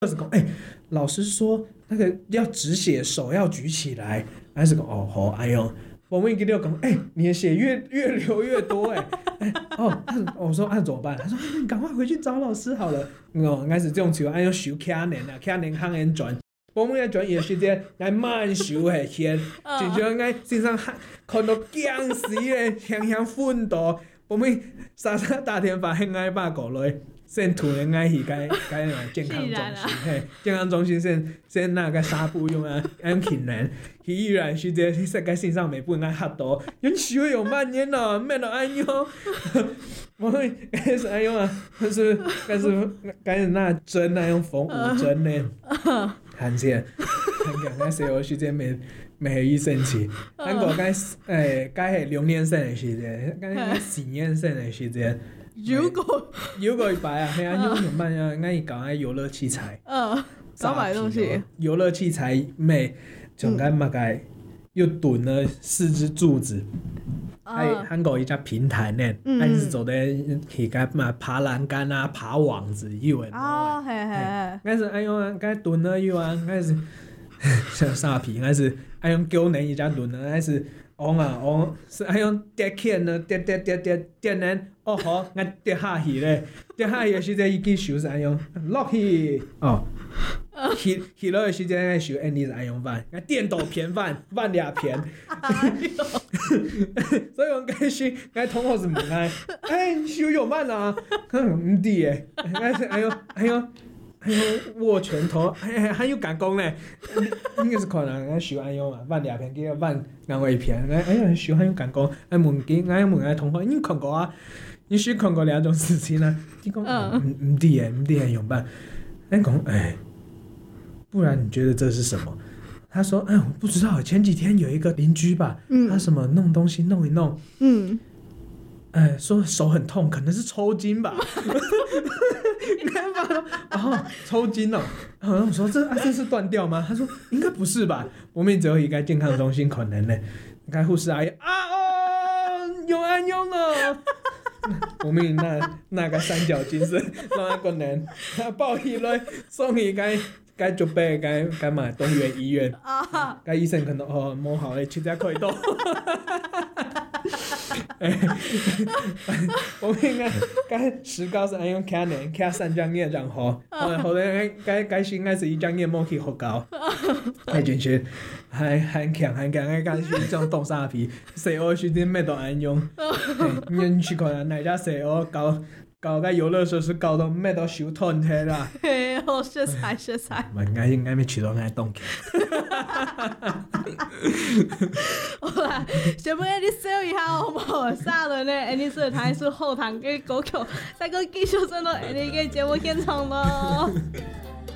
是讲老师说那个要止血，手要举起来，还是讲好哎呦。我们给六讲，你的血越流越多，我说怎么办？他说，你赶快回去找老师好了。开始这种情况，用手卡年啊，卡年康人转，我们要转也是这来慢手的天，就像身上看到僵死的，香奋斗，我们傻大天发很爱把狗类。先涂人爱去该健康中心，健康中心先那个纱布用啊，安起人，去依然是这世界线上每部人吓到，有手有慢烟哦，慢到安用，我们开始安用啊，开始那针啊用缝五针呢，看见，那时候是这每医生去，韩国该系6年生的时间，该4年生的时间。游过一排啊，嘿啊，用慢啊，伊搞游乐器材， 找买东西， 游乐器材妹，从该嘛该又蹲了4只柱子，韩国一家平台呢，还是走的去该嘛爬栏杆啊，爬网子有诶，该是哎呦，该蹲了有啊，该是像沙皮，该是哎用狗人一家蹲了，该是。是爱用跌起呢，跌呢，好，我跌下去咧，跌下去的时阵，伊记手是爱用落去，起落的时阵，手你是爱用饭，电斗偏饭2片，所以我开始，同学是问手有慢啊，唔对诶，哎呦。握拳头，还有感功呢，应该是可能手安用嘛，饭2片，叫饭另外1片，手还有感功，问同学，你看过啊？你是看过2种事情啊？你讲唔对诶，用办？讲不然你觉得这是什么？他说我不知道，前几天有一个邻居吧，他什么弄东西弄一弄，说手很痛，可能是抽筋吧。你看吧，抽筋哦。我说这是断掉吗？他说应该不是吧，我们只有一个健康中心可能呢。你看护士阿姨用安用了。我们那个三角精神，让他可能抱起来送去该准备该买东园医院。该医生可能摸好了，去家可以动。我们应该石膏是用卡呢，卡3张叶然后来该是应该是1张叶摸去好高，真是很强，该是这种动沙皮，西欧时阵咩都安用，你去看哪家西欧搞个游乐设施搞到咩都收吞起啦。 食材。 应该没去到那动起。 好啦，想要你笑一下好不好？撒了呢，你这台是后堂给狗口，再个继续真的你给节目现场咯。